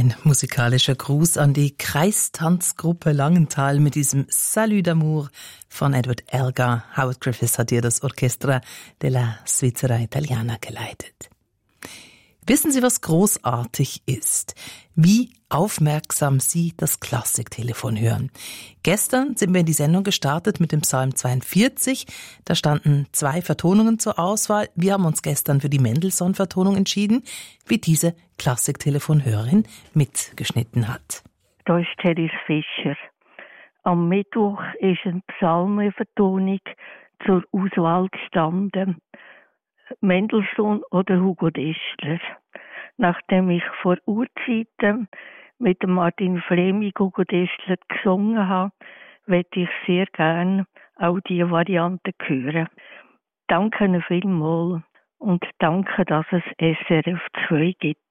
Ein musikalischer Gruß an die Kreistanzgruppe Langenthal mit diesem Salut d'amour von Edward Elgar. Howard Griffiths hat hier das Orchestra della Svizzera Italiana geleitet. Wissen Sie, was großartig ist? Wie aufmerksam Sie das Klassiktelefon hören. Gestern sind wir in die Sendung gestartet mit dem Psalm 42. Da standen 2 Vertonungen zur Auswahl. Wir haben uns gestern für die Mendelssohn-Vertonung entschieden, wie diese Klassiktelefonhörerin mitgeschnitten hat. Da ist Teres Fischer. Am Mittwoch ist eine Psalmenvertonung zur Auswahl gestanden. Mendelssohn oder Hugo Deschler. Nachdem ich vor Urzeiten mit dem Martin Fleming Hugo Deschler gesungen habe, möchte ich sehr gerne auch diese Variante hören. Danke vielmals und danke, dass es SRF 2 gibt.